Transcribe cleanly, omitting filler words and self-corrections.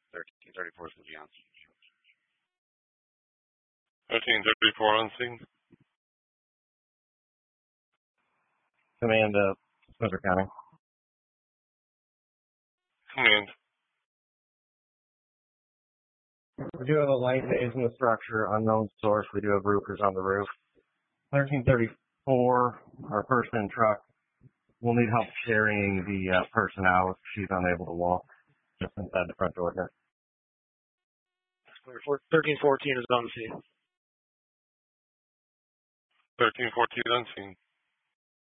1334 is going to be on scene. 1334 on scene. Command, Spencer County. Command. We do have a light phase in the structure, unknown source. We do have roofers on the roof. 1334, our person in truck, will need help carrying the person out if she's unable to walk just inside the front door here. 1314 is on scene. 1314 on scene.